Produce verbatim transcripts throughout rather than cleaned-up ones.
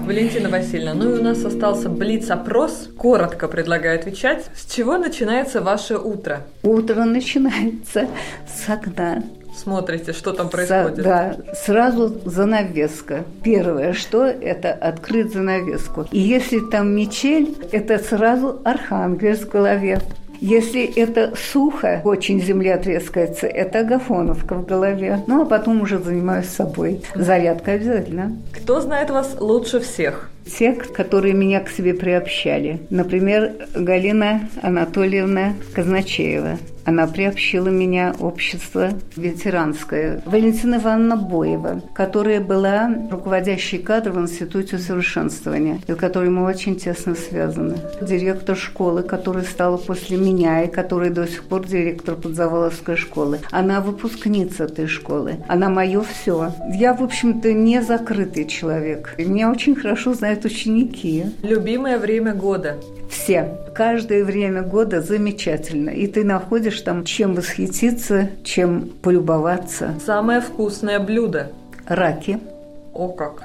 Валентина Васильевна, ну и у нас остался блиц-опрос. Коротко предлагаю отвечать. С чего начинается ваше утро? Утро начинается с окна. Смотрите, что там происходит. С, да, сразу занавеска. Первое, что это открыть занавеску. И если там мечель, это сразу архангел в голове. Если это сухо, очень земля трескается, это агафоновка в голове. Ну, а потом уже занимаюсь собой. Зарядка обязательно. Кто знает вас лучше всех? Те, которые меня к себе приобщали. Например, Галина Анатольевна Казначеева. Она приобщила меня в общество ветеранское. Валентина Ивановна Боева, которая была руководящей кадром в Институте усовершенствования, и с которой мы очень тесно связаны. Директор школы, которая стала после меня, и которая до сих пор директор Подзаволовской школы. Она выпускница этой школы. Она мое все. Я, в общем-то, не закрытый человек. И меня очень хорошо знают ученики. Любимое время года? Все. Каждое время года замечательно. И ты находишь там, чем восхититься, чем полюбоваться. Самое вкусное блюдо? Раки. О как!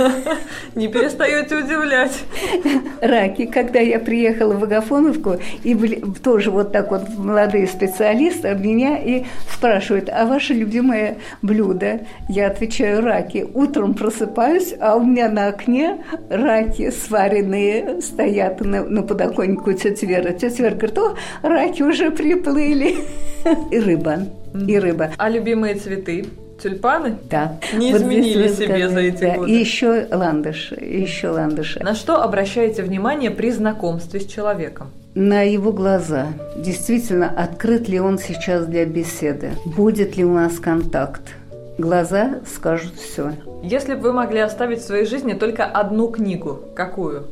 Не перестаете удивлять. Раки. Когда я приехала в Агафоновку, и были тоже вот так вот молодые специалисты об меня и спрашивают, а ваше любимое блюдо? Я отвечаю, раки. Утром просыпаюсь, а у меня на окне раки сваренные стоят на, на подоконнику тети Веры. Тетя Вера говорит, о, раки уже приплыли. И рыба. И рыба. А любимые цветы? Тюльпаны? Да. Не вот изменили себе за эти да. годы. И еще ландыши, и еще ландыши. На что обращаете внимание при знакомстве с человеком? На его глаза. Действительно, открыт ли он сейчас для беседы? Будет ли у нас контакт? Глаза скажут все. Если бы вы могли оставить в своей жизни только одну книгу, какую?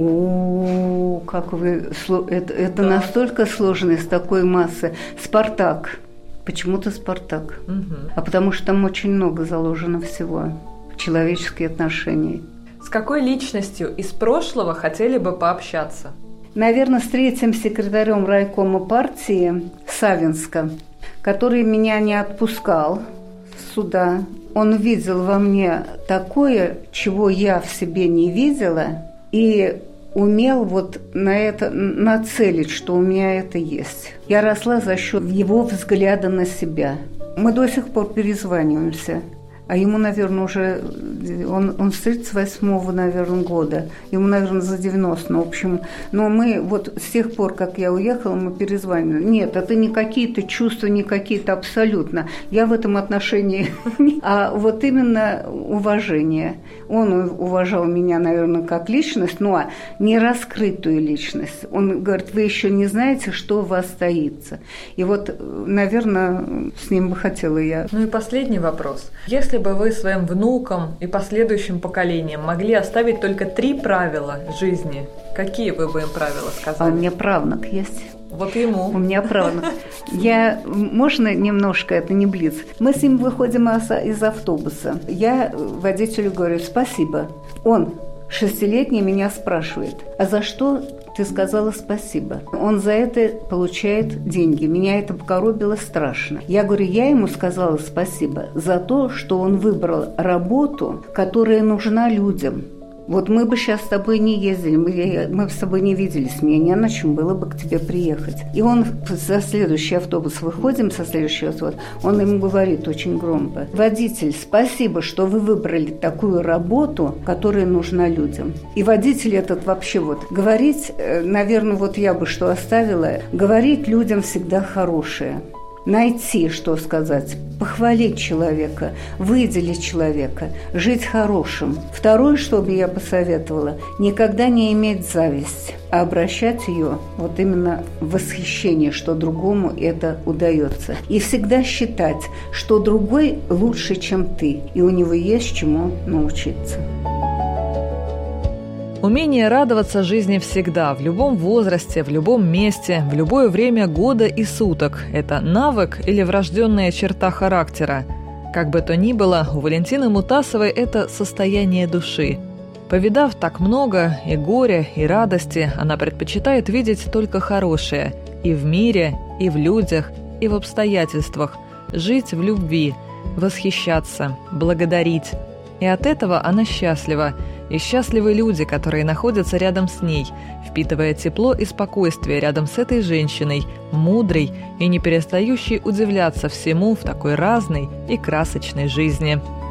О, как вы... Это, это да. Настолько сложно из такой массы. «Спартак». Почему-то «Спартак». Угу. А потому что там очень много заложено всего. Человеческие отношения. С какой личностью из прошлого хотели бы пообщаться? Наверное, с третьим секретарем райкома партии Савинска, который меня не отпускал сюда. Он видел во мне такое, чего я в себе не видела, и умел вот на это нацелить, что у меня это есть. Я росла за счет его взгляда на себя. Мы до сих пор перезваниваемся. А ему, наверное, уже... Он, он с тридцать восьмого, наверное, года. Ему, наверное, за девяносто. Ну, в общем, но мы вот с тех пор, как я уехала, мы перезванивали. Нет, это не какие-то чувства, не какие-то абсолютно. Я в этом отношении... А вот именно уважение. Он уважал меня, наверное, как личность, ну, а не раскрытую личность. Он говорит, вы еще не знаете, что у вас таится. И вот, наверное, с ним бы хотела я... Ну и последний вопрос. Если Если бы вы своим внукам и последующим поколениям могли оставить только три правила жизни, какие вы бы им правила сказали? А у меня правнук есть. Вот ему. У меня правнук. Я, можно немножко, это не блиц. Мы с ним выходим из автобуса. Я водителю говорю, спасибо. Он, шестилетний, меня спрашивает, а за что ты сказала спасибо? Он за это получает деньги. Меня это покоробило страшно. Я говорю, я ему сказала спасибо за то, что он выбрал работу, которая нужна людям. Вот мы бы сейчас с тобой не ездили, мы, мы с тобой не виделись, мне не на чем было бы к тебе приехать. И он за следующий автобус, выходим со следующего автобуса, он ему говорит очень громко, водитель, спасибо, что вы выбрали такую работу, которая нужна людям. И водитель этот вообще вот, говорить, наверное, вот я бы что оставила, говорить людям всегда хорошее. Найти, что сказать, похвалить человека, выделить человека, жить хорошим. Второе, что бы я посоветовала, никогда не иметь зависть, а обращать ее вот именно в восхищение, что другому это удается. И всегда считать, что другой лучше, чем ты, и у него есть чему научиться. Умение радоваться жизни всегда, в любом возрасте, в любом месте, в любое время года и суток – это навык или врожденная черта характера. Как бы то ни было, у Валентины Мутасовой это состояние души. Повидав так много и горя, и радости, она предпочитает видеть только хорошее и в мире, и в людях, и в обстоятельствах, жить в любви, восхищаться, благодарить. И от этого она счастлива. И счастливы люди, которые находятся рядом с ней, впитывая тепло и спокойствие рядом с этой женщиной, мудрой и не перестающей удивляться всему в такой разной и красочной жизни.